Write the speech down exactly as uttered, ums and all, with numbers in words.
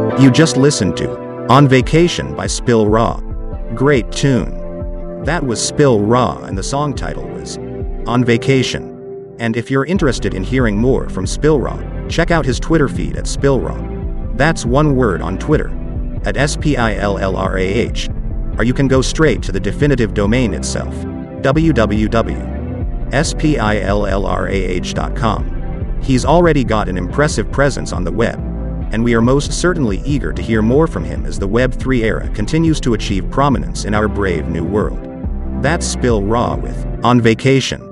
You just listened to On Vacation by Spill Raw. Great tune. That was Spill Raw and the song title was On Vacation. And if you're interested in hearing more from Spill Raw, check out his Twitter feed at Spill Raw. That's one word on Twitter, at S P I L L R A H. Or you can go straight to the definitive domain itself, w w w dot spillrah dot com. He's already got an impressive presence on the web, and we are most certainly eager to hear more from him as the Web three era continues to achieve prominence in our brave new world. That's Spill Raw with On Vacation.